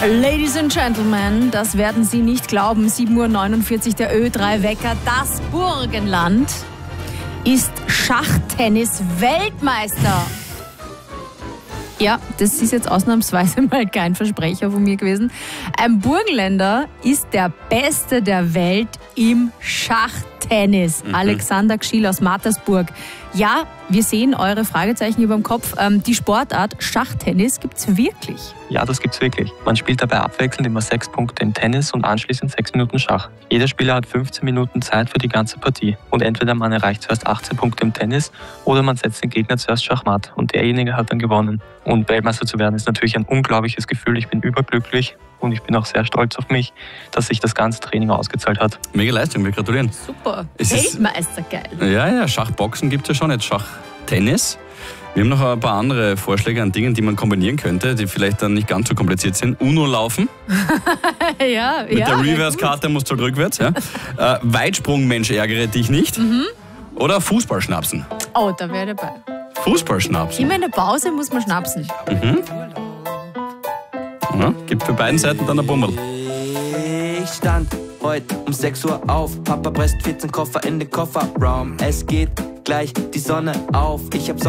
Ladies and Gentlemen, das werden Sie nicht glauben. 7:49 Uhr, der Ö3-Wecker. Das Burgenland ist Schachtennis-Weltmeister. Ja, das ist jetzt ausnahmsweise mal kein Versprecher von mir gewesen. Ein Burgenländer ist der Beste der Welt im Schachtennis. Alexander Gschiel aus Mattersburg. Ja, wir sehen eure Fragezeichen über dem Kopf. Die Sportart Schachtennis gibt's wirklich? Ja, das gibt's wirklich. Man spielt dabei abwechselnd immer 6 Punkte im Tennis und anschließend 6 Minuten Schach. Jeder Spieler hat 15 Minuten Zeit für die ganze Partie. Und entweder man erreicht zuerst 18 Punkte im Tennis oder man setzt den Gegner zuerst schachmatt und derjenige hat dann gewonnen. Und Weltmeister zu werden ist natürlich ein unglaubliches Gefühl. Ich bin überglücklich und ich bin auch sehr stolz auf mich, dass sich das ganze Training ausgezahlt hat. Mega Leistung, wir gratulieren. Super, Weltmeister, geil. Ja, Schachboxen gibt es ja schon, jetzt Schachtennis. Wir haben noch ein paar andere Vorschläge an Dingen, die man kombinieren könnte, die vielleicht dann nicht ganz so kompliziert sind. Uno laufen. Ja, Mit der Reverse-Karte musst du halt rückwärts. Ja. Weitsprung, Mensch, ärgere dich nicht. Oder Fußballschnapsen. Oh, da wäre dabei. Fußballschnapsen. Immer in der Pause muss man schnapsen. Ja, gibt für beiden Seiten dann ein Bummel. Ich stand heute um 6 Uhr auf. Papa presst 14 Koffer in den Kofferraum. Es geht gleich die Sonne auf. Ich hab